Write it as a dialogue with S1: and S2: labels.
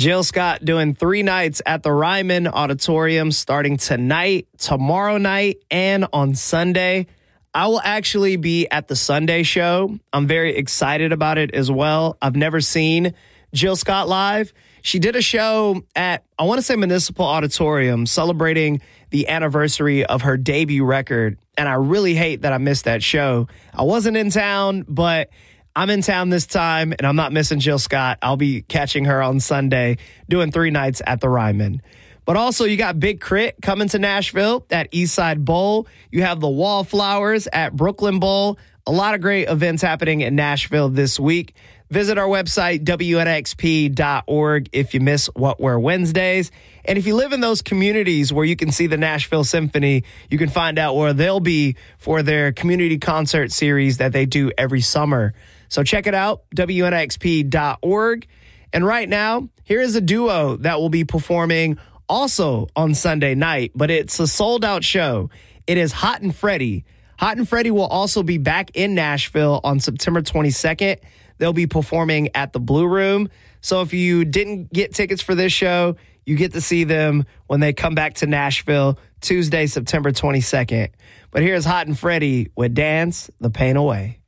S1: Jill Scott doing 3 nights at the Ryman Auditorium starting tonight, tomorrow night, and on Sunday. I will actually be at the Sunday show. I'm very excited about it as well. I've never seen Jill Scott live. She did a show at, I want to say, Municipal Auditorium celebrating the anniversary of her debut record. And I really hate that I missed that show. I wasn't in town, but I'm in town this time, and I'm not missing Jill Scott. I'll be catching her on Sunday, doing 3 nights at the Ryman. But also, you got Big Crit coming to Nashville at Eastside Bowl. You have the Wallflowers at Brooklyn Bowl. A lot of great events happening in Nashville this week. Visit our website, WNXP.org, if you miss What We're Wednesdays. And if you live in those communities where you can see the Nashville Symphony, you can find out where they'll be for their community concert series that they do every summer. So check it out, WNXP.org. And right now, here is a duo that will be performing also on Sunday night, but it's a sold-out show. It is Hot and Freddie. Hot and Freddie will also be back in Nashville on September 22nd. They'll be performing at the Blue Room. So if you didn't get tickets for this show, you get to see them when they come back to Nashville Tuesday, September 22nd. But here's Hot and Freddie with Dance the Pain Away.